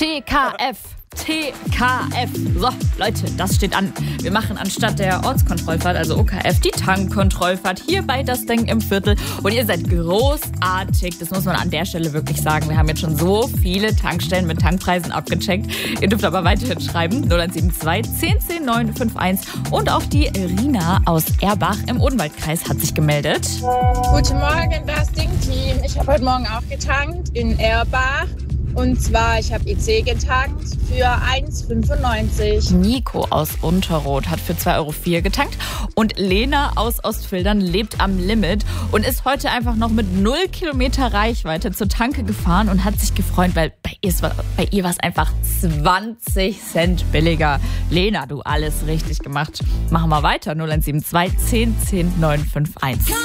TKF. So, Leute, das steht an. Wir machen anstatt der Ortskontrollfahrt, also OKF, die Tankkontrollfahrt hier bei Das Ding im Viertel. Und ihr seid großartig. Das muss man an der Stelle wirklich sagen. Wir haben jetzt schon so viele Tankstellen mit Tankpreisen abgecheckt. Ihr dürft aber weiterhin schreiben. 0172 10 10 951. Und auch die Rina aus Erbach im Odenwaldkreis hat sich gemeldet. Guten Morgen, Das Ding-Team. Ich habe heute Morgen auch getankt in Erbach. Und zwar, ich habe IC getankt für 1,95. Nico aus Unterroth hat für 2,04 € getankt. Und Lena aus Ostfildern lebt am Limit und ist heute einfach noch mit 0 Kilometer Reichweite zur Tanke gefahren und hat sich gefreut, weil bei ihr war es einfach 20 Cent billiger. Lena, du alles richtig gemacht. Machen wir weiter. 0172 10 10 951.